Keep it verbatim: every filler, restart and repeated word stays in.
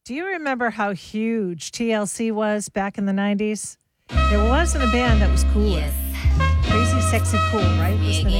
Do you remember how huge T L C was back in the nineties? There wasn't a band that was cooler. Yes. Crazy Sexy Cool, right? Was the Yeah,